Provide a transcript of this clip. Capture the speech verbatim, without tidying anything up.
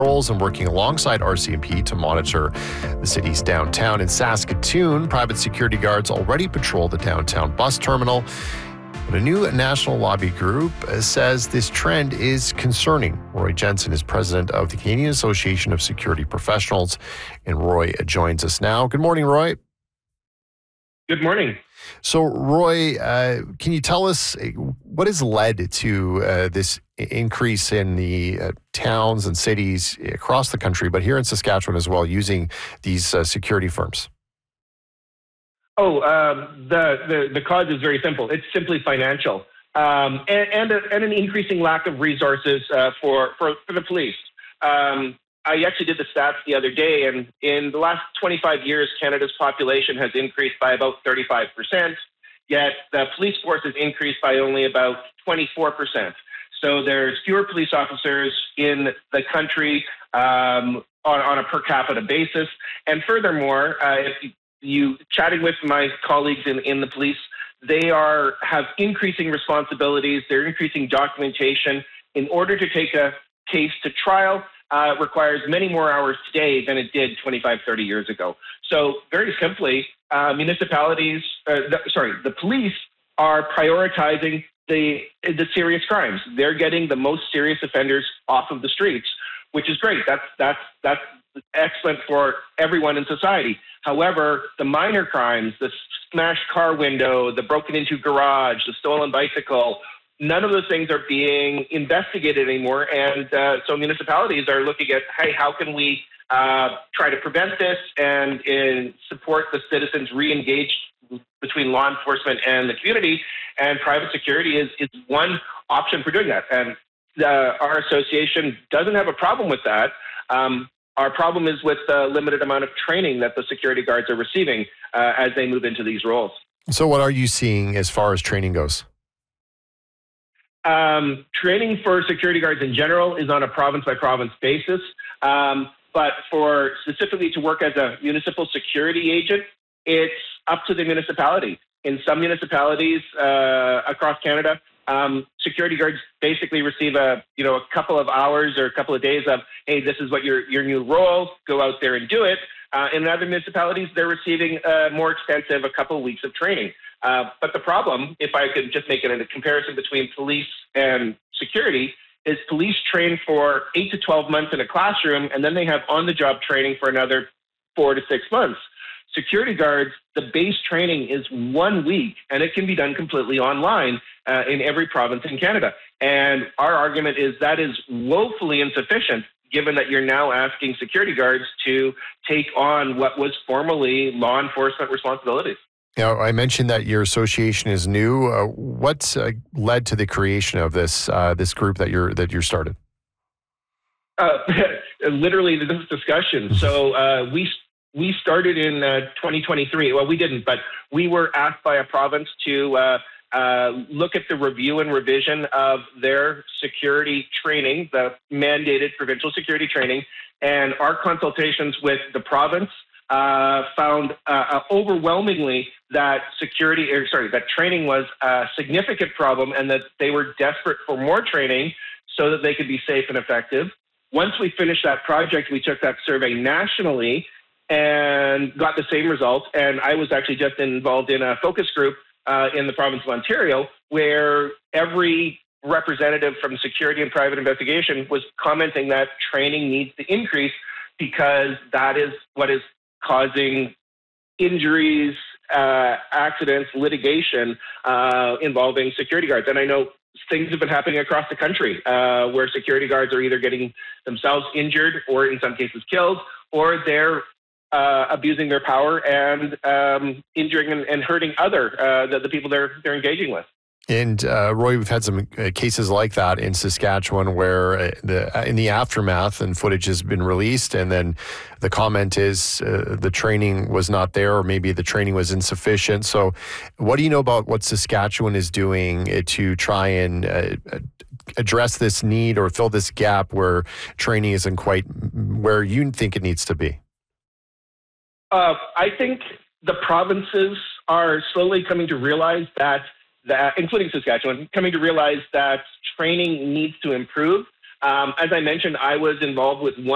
patrols and working alongside R C M P to monitor the city's downtown. In Saskatoon, private security guards already patrol the downtown bus terminal. But a new national lobby group says this trend is concerning. Roy Jensen is president of the Canadian Association of Security Professionals, and Roy joins us now. Good morning, Roy. Good morning. So, Roy, uh, can you tell us what has led to uh, this increase in the uh, towns and cities across the country, but here in Saskatchewan as well, using these uh, security firms? Oh, um, the, the the cause is very simple. It's simply financial, um, and and, a, and an increasing lack of resources uh, for, for for the police. Um, I actually did the stats the other day, and in the last twenty-five years, Canada's population has increased by about thirty-five percent, yet the police force has increased by only about twenty-four percent. So there's fewer police officers in the country um, on, on a per capita basis. And furthermore, uh, if you, you chatting with my colleagues in, in the police, they are have increasing responsibilities, they're increasing documentation. In order to take a case to trial, Uh, requires many more hours today than it did twenty-five, thirty years ago. So very simply, uh, municipalities, uh, the, sorry, the police are prioritizing the, the serious crimes. They're getting the most serious offenders off of the streets, which is great. That's, that's, that's excellent for everyone in society. However, the minor crimes, the smashed car window, the broken into garage, the stolen bicycle, none of those things are being investigated anymore. And uh, so municipalities are looking at, hey, how can we uh, try to prevent this and, and support the citizens re-engage between law enforcement and the community? And private security is, is one option for doing that. And uh, our association doesn't have a problem with that. Um, our problem is with the limited amount of training that the security guards are receiving uh, as they move into these roles. So what are you seeing as far as training goes? Um, training for security guards in general is on a province by province basis. Um, but for specifically to work as a municipal security agent, it's up to the municipality. In some municipalities uh, across Canada, um, security guards basically receive a you know a couple of hours or a couple of days of, hey, this is what your your new role, go out there and do it. Uh, in other municipalities, they're receiving uh, more extensive, a couple of weeks of training. Uh, but the problem, if I could just make it a comparison between police and security, is police train for eight to twelve months in a classroom, and then they have on-the-job training for another four to six months. Security guards, the base training is one week, and it can be done completely online uh, in every province in Canada. And our argument is that is woefully insufficient, given that you're now asking security guards to take on what was formerly law enforcement responsibilities. Now, I mentioned that your association is new. Uh, what uh, led to the creation of this uh, this group that you're that you started? Uh, literally, this discussion. So uh, we we started in uh, twenty twenty-three. Well, we didn't, but we were asked by a province to uh, uh, look at the review and revision of their security training, the mandated provincial security training, and our consultations with the province Uh, found uh, overwhelmingly that security, or sorry, that training was a significant problem, and that they were desperate for more training so that they could be safe and effective. Once we finished that project, we took that survey nationally and got the same results. And I was actually just involved in a focus group uh, in the province of Ontario, where every representative from security and private investigation was commenting that training needs to increase, because that is what is causing injuries, uh, accidents, litigation uh, involving security guards. And I know things have been happening across the country uh, where security guards are either getting themselves injured or in some cases killed, or they're uh, abusing their power and um, injuring and, and hurting other, uh, the, the people they're, they're engaging with. And uh, Roy, we've had some uh, cases like that in Saskatchewan where uh, the uh, in the aftermath and footage has been released, and then the comment is uh, the training was not there, or maybe the training was insufficient. So what do you know about what Saskatchewan is doing to try and uh, address this need or fill this gap where training isn't quite where you think it needs to be? Uh, I think the provinces are slowly coming to realize that that, including Saskatchewan, coming to realize that training needs to improve. Um, as I mentioned, I was involved with one